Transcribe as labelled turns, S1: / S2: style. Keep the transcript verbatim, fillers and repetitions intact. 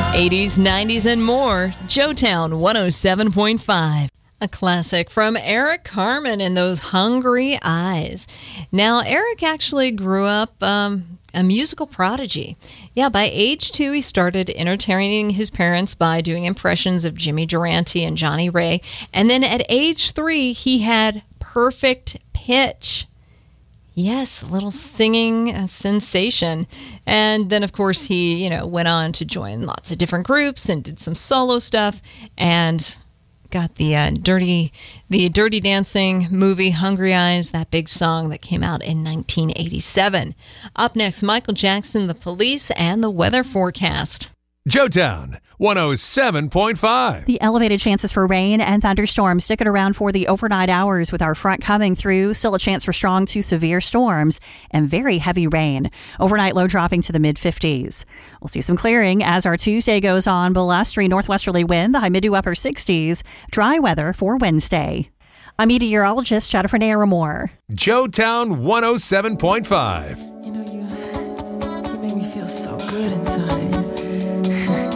S1: eighties, nineties, and more. Joetown one oh seven point five. A classic from Eric Carmen and those Hungry Eyes. Now, Eric actually grew up um, a musical prodigy. Yeah, by age two, he started entertaining his parents by doing impressions of Jimmy Durante and Johnny Ray. And then at age three, he had perfect pitch. Yes, a little singing uh, sensation. And then, of course, he, you know, went on to join lots of different groups and did some solo stuff and got the uh, dirty the Dirty Dancing movie, Hungry Eyes, that big song that came out in nineteen eighty-seven. Up next, Michael Jackson, The Police, and the weather forecast.
S2: Joetown one oh seven point five.
S3: The elevated chances for rain and thunderstorms sticking around for the overnight hours with our front coming through. Still a chance for strong to severe storms and very heavy rain. Overnight low dropping to the mid fifties. We'll see some clearing as our Tuesday goes on. Blustery northwesterly wind, the high mid to upper sixties. Dry weather for Wednesday. I'm meteorologist Jennifer Naramore.
S2: Joetown one oh seven point five.
S4: You know, you, you make me feel so good inside.